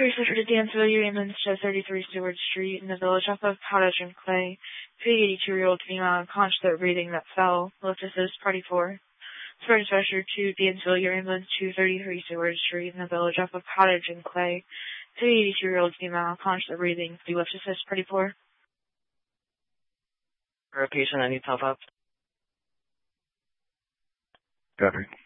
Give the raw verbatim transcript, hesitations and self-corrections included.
Researcher to Dansville, ambulance to thirty-three Stewart Street in the village off of Cottage and Clay. Three eighty-two-year-old female unconscious without breathing that fell. Left assist party four. Surgeon Specialist to Dansville, ambulance to thirty-three Stewart Street in the village off of Cottage and Clay. Three eighty-two-year-old female unconscious without breathing. Do left assist party four. For a patient, I need top up. Copy.